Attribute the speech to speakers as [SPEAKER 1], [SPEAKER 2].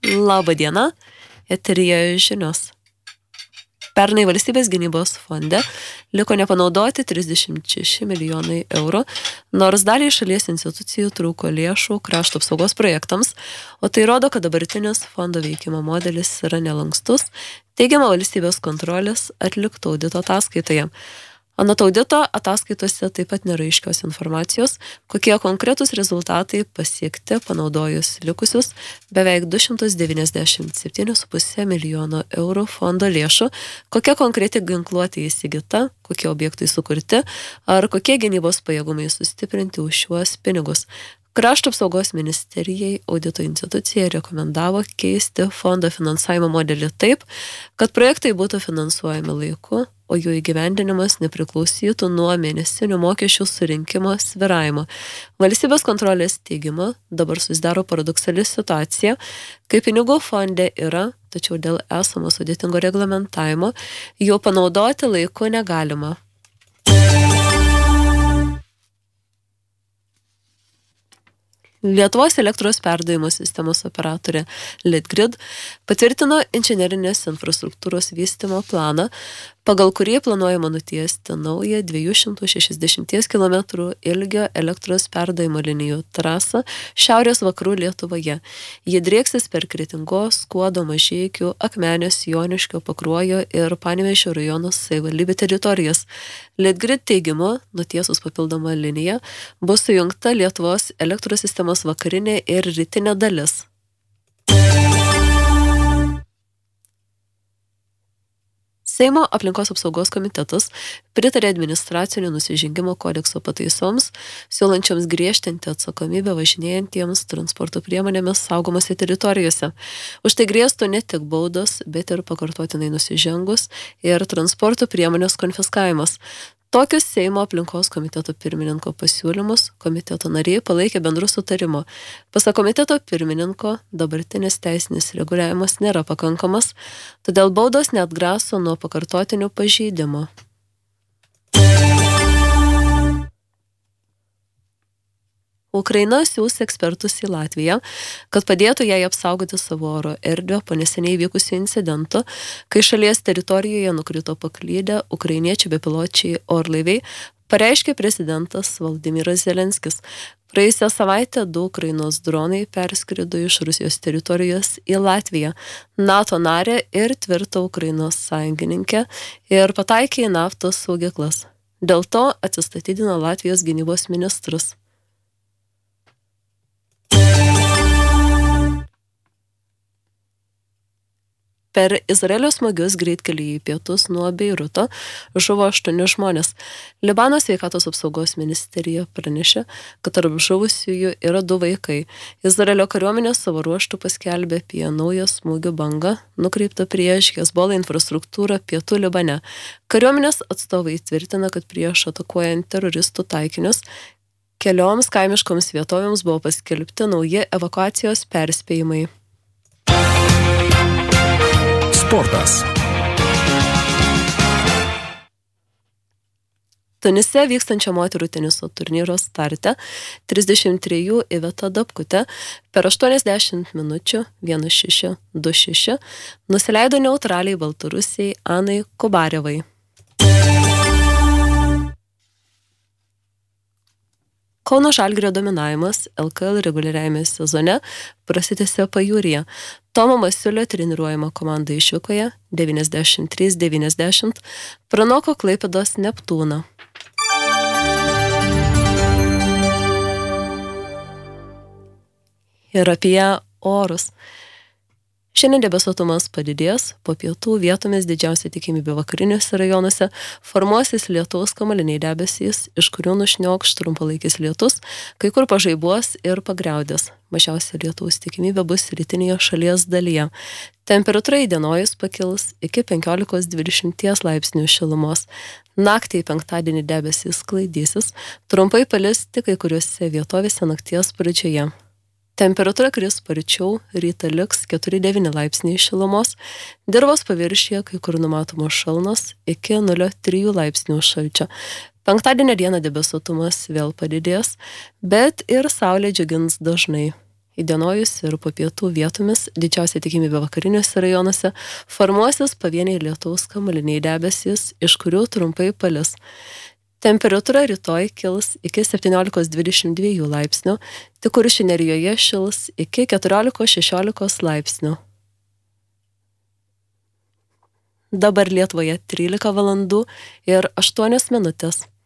[SPEAKER 1] Labą dieną, eteryje žinios. Pernai valstybės gynybos fonde liko nepanaudoti 36 milijonai eurų, nors daliai šalies institucijų trūko lėšų krašto apsaugos projektams, o tai rodo, kad dabartinis fondo veikimo modelis yra nelankstus, teigiama valstybės kontrolės atlikto audito ataskaitoje. Anot audito ataskaitose taip pat nėra aiškios informacijos, kokie konkretūs rezultatai pasiekti panaudojus likusius beveik 297,5 milijono eurų fondo lėšų, kokia konkreti ginkluotė įsigyta, kokie objektai sukurti ar kokie gynybos pajėgumai sustiprinti už šiuos pinigus. Krašto apsaugos ministerijai audito institucija rekomendavo keisti fondo finansavimo modelį taip, kad projektai būtų finansuojami laiku, o jų įgyvendinimas nepriklausytų nuo mėnesinių mokesčių surinkimo svyravimo. Valstybės kontrolės teigimu dabar susidaro paradoksali situacija, kai pinigų fonde yra, tačiau dėl esamo sudėtingo reglamentavimo jų panaudoti laiku negalima. Lietuvos elektros perdavimo sistemos operatorė Litgrid patvirtino inžinerinės infrastruktūros vystymo planą, pagal kurį planuojama nutiesti naują 260 km ilgio elektros perdavimo linijų trasą šiaurės vakarų Lietuvoje. Ji drieksis per Kretingos, Skuodo, Mažeikių, Akmenės, Joniškio, Pakruojo ir Panevėžio rajono savivaldybių teritorijas. Litgrid teigimu, nutiesus papildomą liniją, bus sujungta Lietuvos elektros sistemos vakarinė ir rytinė dalis. Seimo aplinkos apsaugos komitetas pritarė administracinio nusižengimo kodekso pataisoms, siūlančioms griežtinti atsakomybę važinėjantiems transporto priemonėmis saugomose teritorijose. Už tai grėstų ne tik baudos, bet ir pakartotinai nusižengus ir transporto priemonės konfiskavimas. Tokius Seimo aplinkos komiteto pirmininko pasiūlymus komiteto nariai palaikė bendru sutarimu. Pasak komiteto pirmininko, dabartinis teisinis reguliavimas nėra pakankamas, todėl baudos neatgraso nuo pakartotinių pažeidimų. Ukraina siūs ekspertus į Latviją, kad padėtų jai apsaugoti savo oro erdvę po neseniai vykusių incidentų, kai šalies teritorijoje nukrito paklydę ukrainiečių bepiločiai orlaiviai, pareiškė prezidentas Volodymyras Zelenskis. Praėjusią savaitę 2 Ukrainos dronai perskrido iš Rusijos teritorijos į Latviją, NATO narę ir tvirtą Ukrainos sąjungininkę ir pataikė į naftos saugyklas. Dėl to atsistatydino Latvijos gynybos ministras. Per Izraelio smūgius greitkelyje į pietus nuo Beiruto žuvo 8 žmonės. Libano sveikatos apsaugos ministerija pranešė, kad tarp žuvusiųjų yra 2 vaikai. Izraelio kariuomenė savo ruožtu paskelbė apie naują smūgių bangą, nukreiptą prieš Hezbollah infrastruktūrą pietų Libane. Kariuomenės atstovai tvirtina, kad prieš atakuojant teroristų taikinius kelioms kaimiškoms vietovėms buvo paskelbti nauji evakuacijos perspėjimai.
[SPEAKER 2] Sportas.
[SPEAKER 1] Tunise vykstančio moterų teniso turnyro starte 33 Iveta Dabkutė per 80 minučių 1-6, 2-6 nusileido neutraliai Baltarusiai Anai Kubarevai. Kauno Žalgirio dominavimas LKL reguliariajame sezone prasitęsė pajūryje. Tomo Masiulio treniruojama komanda išvykoje 93-90 pranoko Klaipėdos Neptūną. Ir apie orus. Šiandien debesuotumas padidės, po pietų vietomis didžiausia tikimybė vakariniuose rajonuose formuosis lietaus kamuoliniai debesys, iš kurių nušniokš trumpalaikis lietus, kai kur pažaibuos ir pagriaudės. Mažiausia lietaus tikimybė bus rytinėje šalies dalyje. Temperatūra įdienojus pakils iki 15-20 laipsnių šilumos. Naktį į penktadienį debesys sklaidysis, trumpai palis tik kai kuriuose vietovėse nakties pradžioje. Temperatūra kris sparčiau, rytą liks 4-9 laipsniai šilumos, dirvos paviršiuje kai kur numatomos šalnos iki 0,3 laipsnių šalčio. Penktadienio dieną debesuotumas vėl padidės, bet ir saulė džiugins dažnai. įdienojus ir po pietų vietomis, didžiausia tikimybė vakariniuose rajonuose, formuosis pavieniai lietaus kamuoliniai debesys, iš kurių trumpai palis. Temperatūra rytoj kils iki 17-22 laipsnių, tik Kuršių nerijoje šils iki 14-16 laipsnių. Dabar Lietuvoje 13 valandų ir 8 minutės.